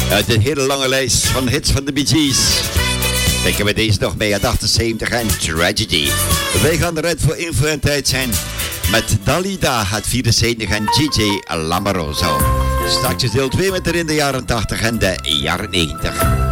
Uit de hele lange lijst van hits van de Bee Gees trekken we deze nog mee uit 78 en Tragedy. Wij gaan eruit voor info en tijd zijn met Dalida uit 74 en Gigi Lamoroso. Straks deel 2 met erin de jaren 80 en de jaren 90.